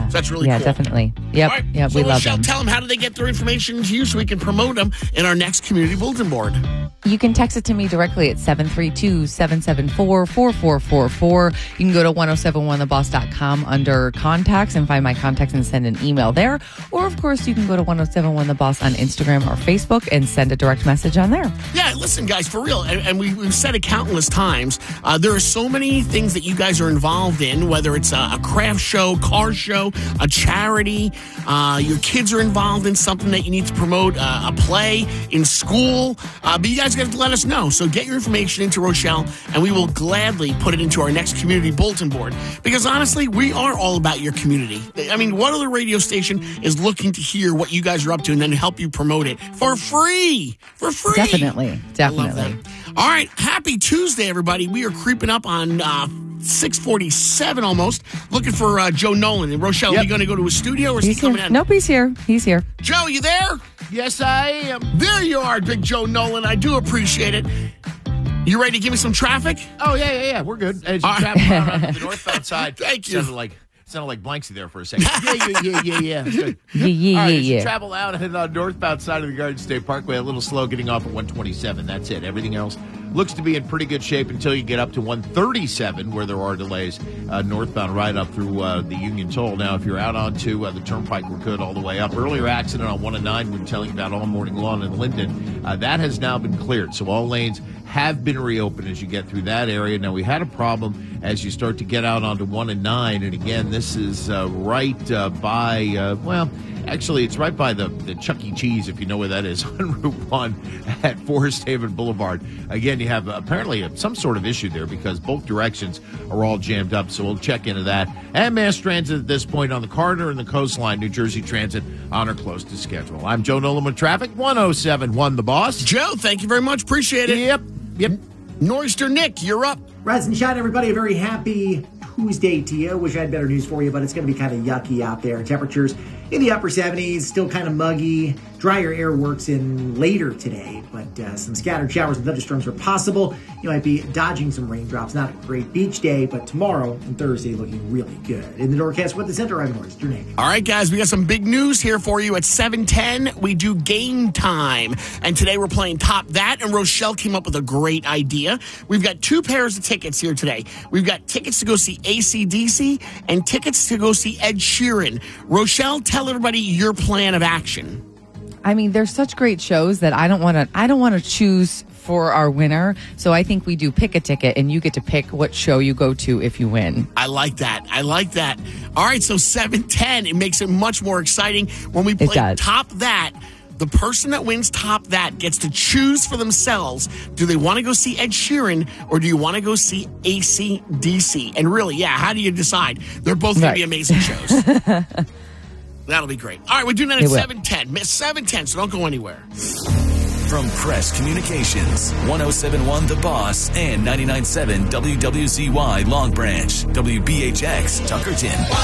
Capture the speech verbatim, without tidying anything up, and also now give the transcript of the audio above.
So that's really yeah, cool. Yeah, definitely. Yep, All right. yep, so we love Rochelle, them. tell them how do they get their information to you so we can promote them in our next community bulletin board. You can text it to me directly at seven three two, seven seven four, four four four four. You can go to ten seventy-one the boss dot com under contacts and find my contacts and send an email there. Or, of course, you can go to ten seventy-one the boss on Instagram or Facebook and send a direct message on there. Yeah, listen, guys, for real, and, and we, we've said it countless times, uh, there are so many things that you guys are involved in, whether it's a, a craft show, car show, a charity, uh, your kids are involved in something that you need to promote, uh, a play in school, uh, but you guys got to let us know. So get your information into Rochelle, and we will gladly put it into our next community bulletin board. Because honestly, we are all about your community. I mean, what other radio station is looking to hear what you guys are up to and then help you promote it for free? For free. Definitely. Definitely. I love that. All right. Happy Tuesday, everybody. We are creeping up on uh, six forty-seven almost, looking for uh, Joe Nolan. And Rochelle, yep. Are you going to go to his studio or is he's he coming here. in? Nope, he's here. He's here. Joe, you there? Yes, I am. There you are, Big Joe Nolan. I do appreciate it. You ready to give me some traffic? Oh, yeah, yeah, yeah. We're good. As you All travel around on the northbound side. Thank you. Sounded like, sounded like Blanksy there for a second. Yeah, yeah, yeah, yeah, yeah. Good. Yeah, yeah, All right, yeah, as you yeah. travel out and on the northbound side of the Garden State Parkway, a little slow getting off at one twenty-seven. That's it. Everything else looks to be in pretty good shape until you get up to one thirty-seven, where there are delays uh, northbound right up through uh, the Union Toll. Now, if you're out onto uh, the Turnpike, we're good all the way up. Earlier accident on one and nine, we've been telling you about all morning long in Linden. Uh, that has now been cleared, so all lanes have been reopened as you get through that area. Now, we had a problem as you start to get out onto one and nine, and again, this is uh, right uh, by, uh, well, actually, it's right by the, the Chuck E. Cheese, if you know where that is, on Route one at Forest Haven Boulevard. Again, you have apparently a, some sort of issue there because both directions are all jammed up, so we'll check into that. And mass transit at this point on the corridor and the coastline, New Jersey Transit on or close to schedule. I'm Joe Nolan with traffic, ten seventy-one The Boss. Joe, thank you very much. Appreciate it. Yep, yep. Nor'easter Nick, you're up. Rise and shine, everybody. A very happy Tuesday to you. Wish I had better news for you, but it's going to be kind of yucky out there. Temperatures in the upper seventies, still kind of muggy. Drier air works in later today, but uh, some scattered showers and thunderstorms are possible. You might be dodging some raindrops. Not a great beach day, but tomorrow and Thursday looking really good. In the Norcast with the Center, I'm Nor'easter Nick. All right, guys, we got some big news here for you. At seven ten, we do Game Time, and today we're playing Top That, and Rochelle came up with a great idea. We've got two pairs of tickets here today. We've got tickets to go see A C D C and tickets to go see Ed Sheeran. Rochelle, tell everybody your plan of action. I mean, there's such great shows that I don't want to. I don't want to choose for our winner. So I think we do pick a ticket, and you get to pick what show you go to if you win. I like that. I like that. All right, so seven ten. It makes it much more exciting when we play Top That. The person that wins Top That gets to choose for themselves. Do they want to go see Ed Sheeran or do you want to go see A C D C? And really, yeah, how do you decide? They're both going right. to be amazing shows. That'll be great. All right, we're doing that at seven ten. Miss seven ten, so don't go anywhere. From Crest Communications, ten seventy-one The Boss and ninety-nine point seven W W Z Y Long Branch, W B H X Tuckerton.